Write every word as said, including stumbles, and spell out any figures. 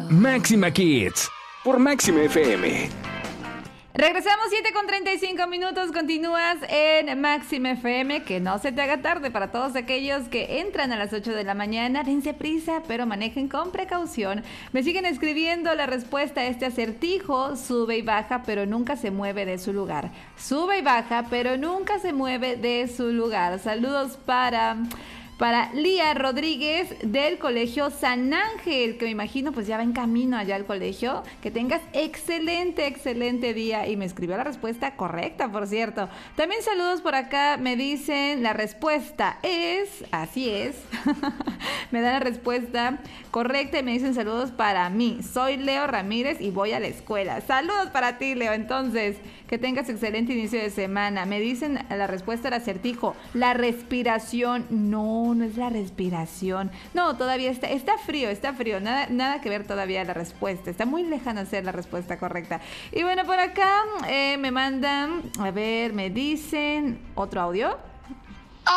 Máxima Kids por Máxima F M. Regresamos siete con treinta y cinco minutos, continúas en Máxima F M, que no se te haga tarde para todos aquellos que entran a las ocho de la mañana, dense prisa, pero manejen con precaución. Me siguen escribiendo la respuesta a este acertijo: sube y baja, pero nunca se mueve de su lugar. Sube y baja, pero nunca se mueve de su lugar. Saludos para... Para Lía Rodríguez del Colegio San Ángel, que me imagino pues ya va en camino allá al colegio. Que tengas excelente, excelente día. Y me escribió la respuesta correcta, por cierto. También saludos por acá, me dicen la respuesta es, así es. Me dan la respuesta correcta y me dicen saludos para mí. Soy Leo Ramírez y voy a la escuela. Saludos para ti, Leo. Entonces, que tengas excelente inicio de semana. Me dicen la respuesta al acertijo: la respiración. No, no es la respiración. No, todavía está, está frío, está frío. Nada, nada que ver todavía la respuesta. Está muy lejana ser la respuesta correcta. Y bueno, por acá eh, me mandan, a ver, me dicen otro audio.